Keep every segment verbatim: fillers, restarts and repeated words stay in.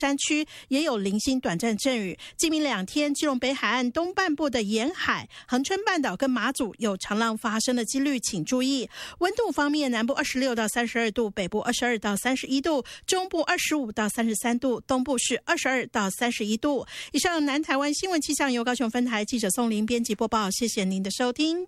山区也有零星短暂阵雨。今明两天，基隆北海岸东半部的沿海、恒春半岛跟马祖有长浪发生的几率，请注意。温度方面，南部二十六到三十二度，北部二十二到三十一度，中部二十五到三十三度，东部是二十二到三十一度。以上南台湾新闻气象由高雄分台记者宋林编辑播报，谢谢您的收听。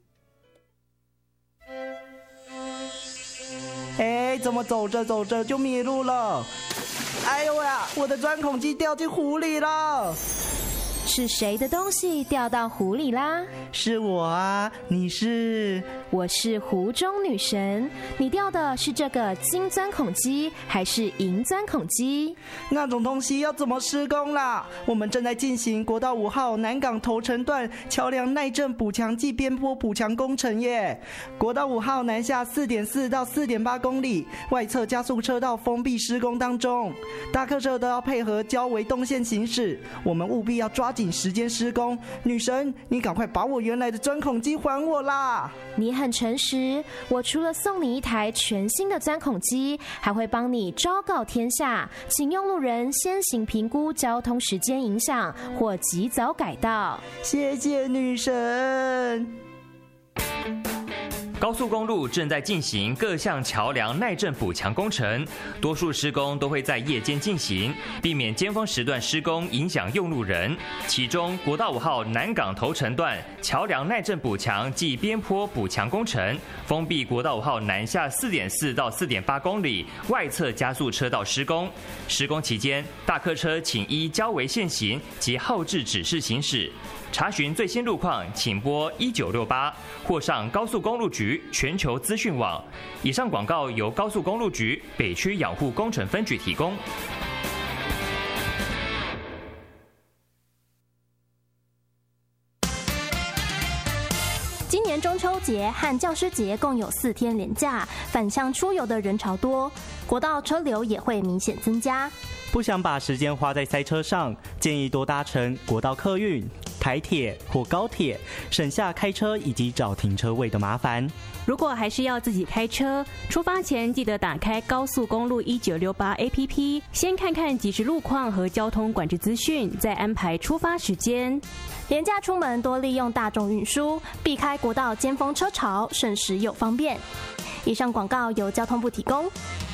哎，怎么走着走着就迷路了？哎呦呀，我的钻孔机掉进湖里了！ 是谁的东西掉到湖里啦？ 是我啊，你是？ 我是湖中女神。你掉的是这个金钻孔机还是银钻孔机？ 那种东西要怎么施工啦？我们正在进行国道五号南港头城段桥梁耐震补强暨边坡补强工程耶。国道五号南下 四点四 到 四点八 公里，外侧加速车道封闭施工当中，大客车都要配合交维动线行驶，我们务必要抓紧时间施工。女神，你赶快把我原来的钻孔机还我啦！ 你很诚实，我除了送你一台全新的钻孔机，还会帮你昭告天下，请用路人先行评估交通时间影响或及早改道。 谢谢女神。 高速公路正在进行各项桥梁耐震补强工程，多数施工都会在夜间进行，避免尖峰时段施工影响用路人。其中，国道五号南港头城段桥梁耐震补强暨边坡补强工程，封闭国道五号南下 四点四 到 四点八 公里外侧加速车道施工。施工期间，大客车请依交维现行及后置指示行驶。查询最新路况，请拨一九六八或上高速公路局全球资讯网。以上广告由高速公路局北区养护工程分局提供。 今年中秋节和教师节共有四天连假，返乡出游的人潮多，国道车流也会明显增加。 不想把时间花在塞车上，建议多搭乘国道客运、台铁或高铁，省下开车以及找停车位的麻烦。 如果还是要自己开车，出发前记得打开高速公路一九六八 A P P， 先看看即时路况和交通管制资讯，再安排出发时间。 连假出门多利用大众运输，避开国道尖峰车潮，省时又方便。以上广告由交通部提供。